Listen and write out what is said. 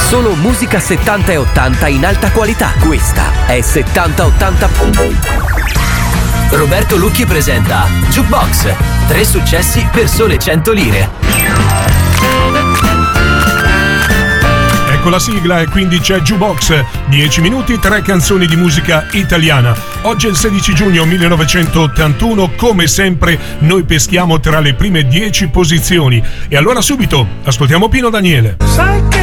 Solo musica 70 e 80 in alta qualità. Questa è 70-80. Roberto Lucchi presenta Jukebox. 3 successi per sole 100 lire. Ecco la sigla e quindi c'è Jukebox. 10 minuti, 3 canzoni di musica italiana. Oggi è il 16 giugno 1981, come sempre noi peschiamo tra le prime 10 posizioni. E allora subito ascoltiamo Pino Daniele.